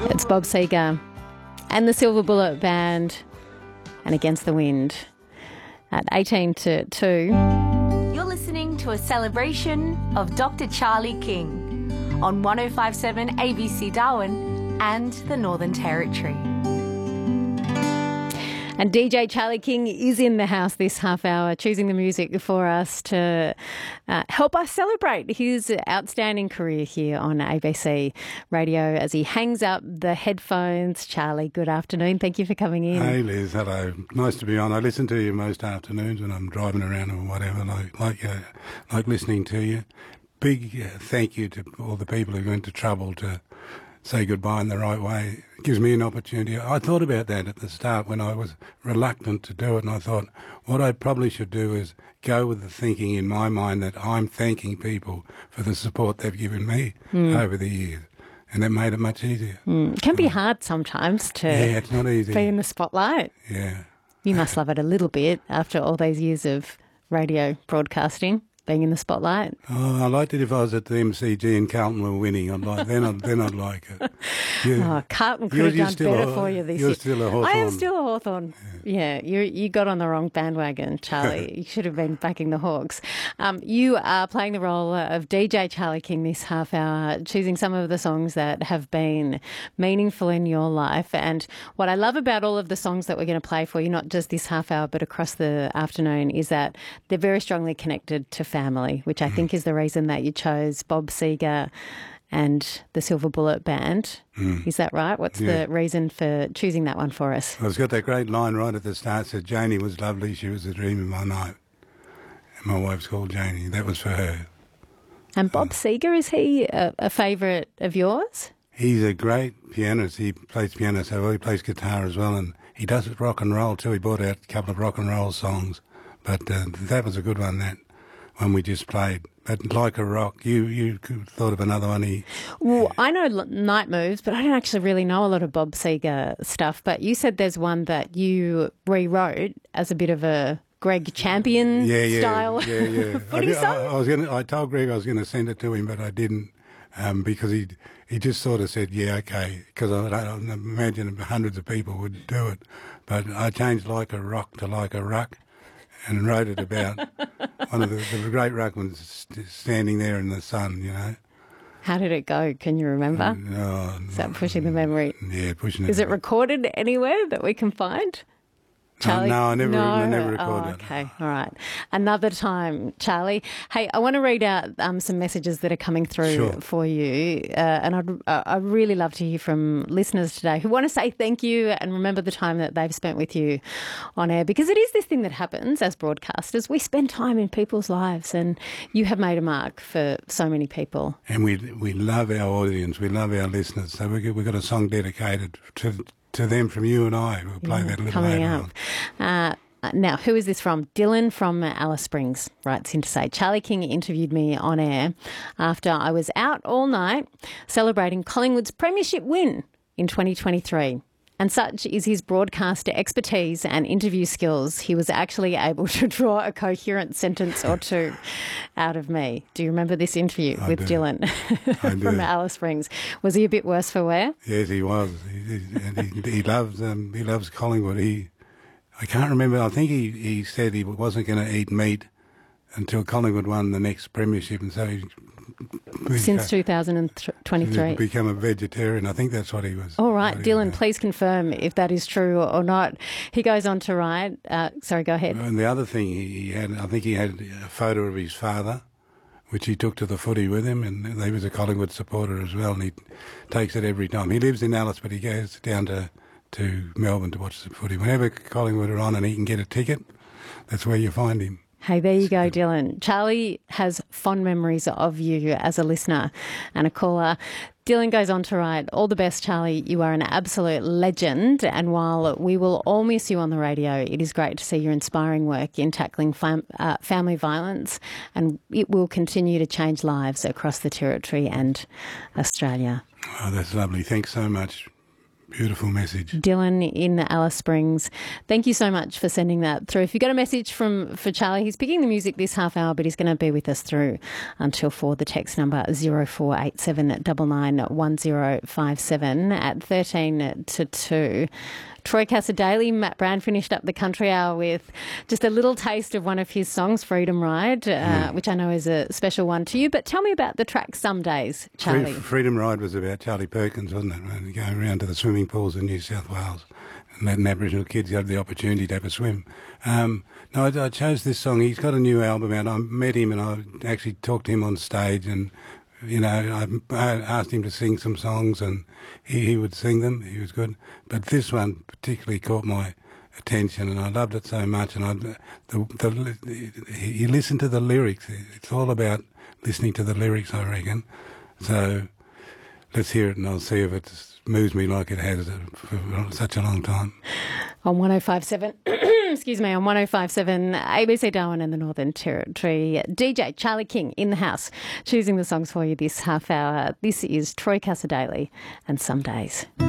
It's Bob Seger and the Silver Bullet Band and Against the Wind at 18 to 2. You're listening to a celebration of Dr. Charlie King on 105.7 ABC Darwin and the Northern Territory. And DJ Charlie King is in the house this half hour, choosing the music for us to help us celebrate his outstanding career here on ABC Radio as he hangs up the headphones. Charlie, good afternoon. Thank you for coming in. Hey, Liz. Hello. Nice to be on. I listen to you most afternoons when I'm driving around or whatever. Like listening to you. Big thank you to all the people who went to trouble to say goodbye in the right way. It gives me an opportunity. I thought about that at the start when I was reluctant to do it, and I thought what I probably should do is go with the thinking in my mind that I'm thanking people for the support they've given me over the years, and that made it much easier. It can be hard sometimes to it's not easy. Be in the spotlight. Yeah. You must love it a little bit after all these years of radio broadcasting. Being in the spotlight. Oh, I liked it if I was at the MCG and Carlton were winning. Then I'd like it. Carlton could have done better for you this year. You're still a Hawthorn. I am still a Hawthorn. Yeah, you got on the wrong bandwagon, Charlie. You should have been backing the Hawks. You are playing the role of DJ Charlie King this half hour, choosing some of the songs that have been meaningful in your life. And what I love about all of the songs that we're going to play for you, not just this half hour, but across the afternoon, is that they're very strongly connected to family, which I think is the reason that you chose Bob Seger and the Silver Bullet Band. Is that right? What's the reason for choosing that one for us? Well, it's got that great line right at the start. It said, Janie was lovely, she was the dream of my night. And my wife's called Janie. That was for her. And Bob Seger, is he a favourite of yours? He's a great pianist. He plays piano, so he plays guitar as well. And he does rock and roll too. He brought out a couple of rock and roll songs. But that was a good one, that one we just played. But Like a Rock, you thought of another one. Well, I know Night Moves, but I don't actually really know a lot of Bob Seger stuff. But you said there's one that you rewrote as a bit of a Greg Champion style footy song? I told Greg I was going to send it to him, but I didn't because he just sort of said, yeah, okay, because I don't imagine hundreds of people would do it. But I changed Like a Rock to Like a Ruck, and wrote it about one of the great ruckmans standing there in the sun, you know. How did it go? Can you remember? Is that pushing the memory? Yeah, pushing it. Is it recorded anywhere that we can find? Charlie? No, I never recorded it. Okay, all right. Another time, Charlie. Hey, I want to read out some messages that are coming through for you, and I'd really love to hear from listeners today who want to say thank you and remember the time that they've spent with you on air, because it is this thing that happens as broadcasters. We spend time in people's lives, and you have made a mark for so many people. And we love our audience. We love our listeners. So we've got a song dedicated to them from you and I. We'll play that a little later on. Now, who is this from? Dylan from Alice Springs writes in to say, Charlie King interviewed me on air after I was out all night celebrating Collingwood's premiership win in 2023. And such is his broadcaster expertise and interview skills, he was actually able to draw a coherent sentence or two out of me. Do you remember this interview with Dylan from Alice Springs? Was he a bit worse for wear? Yes, he was. He loves Collingwood. I can't remember. I think he said he wasn't going to eat meat until Collingwood won the next premiership, and so since 2023. Become a vegetarian. I think that's what he was. All right, Dylan, please confirm if that is true or not. He goes on to write, sorry, go ahead. And the other thing he had, I think he had a photo of his father, which he took to the footy with him, and he was a Collingwood supporter as well, and he takes it every time. He lives in Alice, but he goes down to Melbourne to watch the footy. Whenever Collingwood are on and he can get a ticket, that's where you find him. Hey, there you go, Dylan. Charlie has fond memories of you as a listener and a caller. Dylan goes on to write, all the best, Charlie. You are an absolute legend. And while we will all miss you on the radio, it is great to see your inspiring work in tackling family violence, and it will continue to change lives across the Territory and Australia. Oh, that's lovely. Thanks so much. Beautiful message. Dylan in Alice Springs. Thank you so much for sending that through. If you've got a message for Charlie, he's picking the music this half hour, but he's going to be with us through until 4. The text number 0487 991057 at 13 to 2. Troy Cassar-Daley, Matt Brown finished up the Country Hour with just a little taste of one of his songs, Freedom Ride, which I know is a special one to you. But tell me about the track Some Days, Charlie. Freedom Ride was about Charlie Perkins, wasn't it? When going around to the swimming pools in New South Wales and letting Aboriginal kids have the opportunity to have a swim. No, I chose this song. He's got a new album out. I met him and I actually talked to him on stage and, you know, I asked him to sing some songs and he would sing them. He was good. But this one particularly caught my attention and I loved it so much. And you listen to the lyrics. It's all about listening to the lyrics, I reckon. So let's hear it and I'll see if it moves me like it has for such a long time. On 105.7, excuse me, on 105.7 ABC Darwin and the Northern Territory, DJ Charlie King in the house, choosing the songs for you this half hour. This is Troy Cassar-Daley and Some Days.